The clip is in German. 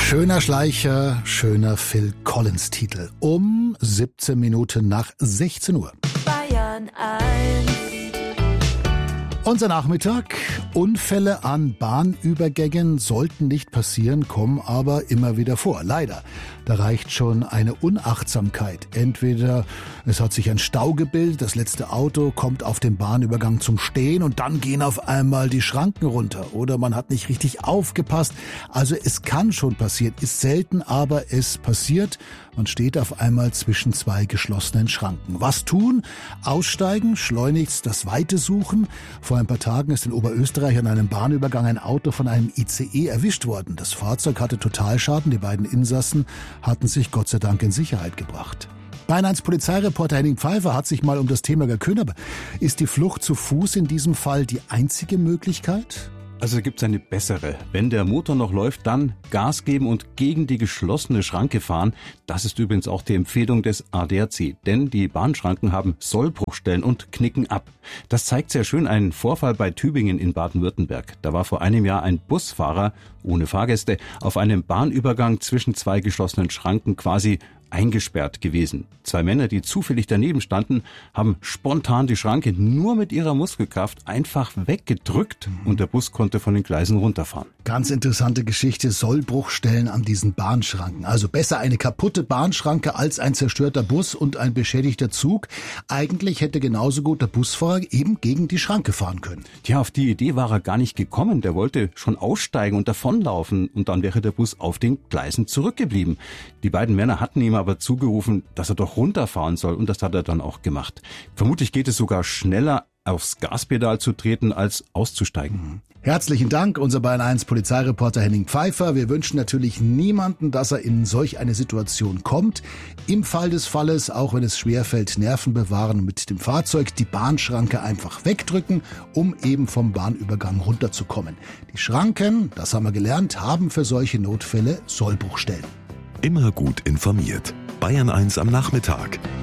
Schöner Schleicher, schöner Phil Collins Titel. Um 17 Minuten nach 16 Uhr. Bayern 1. Unser Nachmittag. Unfälle an Bahnübergängen sollten nicht passieren, kommen aber immer wieder vor. Leider. Da reicht schon eine Unachtsamkeit. Entweder es hat sich ein Stau gebildet, das letzte Auto kommt auf dem Bahnübergang zum Stehen und dann gehen auf einmal die Schranken runter. Oder man hat nicht richtig aufgepasst. Also es kann schon passieren, ist selten, aber es passiert. Man steht auf einmal zwischen zwei geschlossenen Schranken. Was tun? Aussteigen, schleunigst das Weite suchen. Vor ein paar Tagen ist in Oberösterreich an einem Bahnübergang ein Auto von einem ICE erwischt worden. Das Fahrzeug hatte Totalschaden. Die beiden Insassen hatten sich Gott sei Dank in Sicherheit gebracht. Bayern 1 Polizeireporter Henning Pfeiffer hat sich mal um das Thema gekümmert. Aber ist die Flucht zu Fuß in diesem Fall die einzige Möglichkeit? Also gibt es eine bessere. Wenn der Motor noch läuft, dann Gas geben und gegen die geschlossene Schranke fahren. Das ist übrigens auch die Empfehlung des ADAC. Denn die Bahnschranken haben Sollbruchstellen und knicken ab. Das zeigt sehr schön einen Vorfall bei Tübingen in Baden-Württemberg. Da war vor einem Jahr ein Busfahrer ohne Fahrgäste auf einem Bahnübergang zwischen zwei geschlossenen Schranken quasi eingesperrt gewesen. Zwei Männer, die zufällig daneben standen, haben spontan die Schranke nur mit ihrer Muskelkraft einfach weggedrückt und der Bus konnte von den Gleisen runterfahren. Ganz interessante Geschichte, Sollbruchstellen an diesen Bahnschranken. Also besser eine kaputte Bahnschranke als ein zerstörter Bus und ein beschädigter Zug. Eigentlich hätte genauso gut der Busfahrer eben gegen die Schranke fahren können. Tja, auf die Idee war er gar nicht gekommen. Der wollte schon aussteigen und davonlaufen und dann wäre der Bus auf den Gleisen zurückgeblieben. Die beiden Männer hatten ihm aber zugerufen, dass er doch runterfahren soll und das hat er dann auch gemacht. Vermutlich geht es sogar schneller, aufs Gaspedal zu treten, als auszusteigen. Herzlichen Dank, unser Bayern 1 Polizeireporter Henning Pfeiffer. Wir wünschen natürlich niemanden, dass er in solch eine Situation kommt. Im Fall des Falles, auch wenn es schwerfällt, Nerven bewahren mit dem Fahrzeug, die Bahnschranke einfach wegdrücken, um eben vom Bahnübergang runterzukommen. Die Schranken, das haben wir gelernt, haben für solche Notfälle Sollbruchstellen. Immer gut informiert. Bayern 1 am Nachmittag.